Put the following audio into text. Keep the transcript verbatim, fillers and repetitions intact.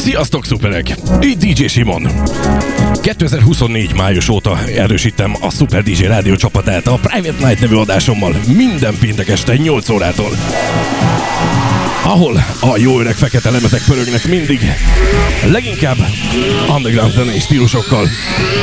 Sziasztok, szuperek! Így dé dzsé Simon. kétezer-huszonnégy május óta erősítem a Super dé dzsé rádió csapatát a Private Night nevű adásommal minden péntek este nyolc órától. Ahol a jó öreg fekete lemezek pörögnek mindig, leginkább underground zenei stílusokkal.